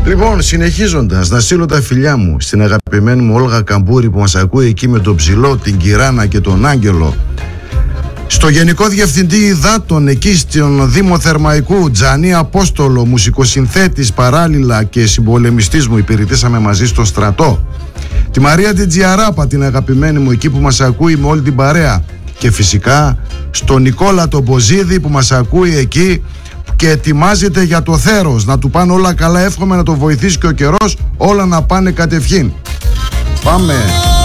Λοιπόν, συνεχίζοντας, να στείλω τα φιλιά μου στην αγαπημένη μου Όλγα Καμπούρη που μας ακούει εκεί με τον Ψηλό, την Κυράνα και τον Άγγελο. Στο Γενικό Διευθυντή Υδάτων εκεί στον Δήμο Θερμαϊκού, Τζανή Απόστολο, μουσικοσυνθέτης παράλληλα και συμπολεμιστής μου, υπηρετήσαμε μαζί στο στρατό. Τη Μαρία την Τζιαράπα, την αγαπημένη μου εκεί που μας ακούει με όλη την παρέα. Και φυσικά στον Νικόλα τον Μποζίδη που μας ακούει εκεί και ετοιμάζεται για το θέρος. Να του πάνε όλα καλά, εύχομαι να το βοηθήσει και ο καιρός, όλα να πάνε κατευχήν. Πάμε!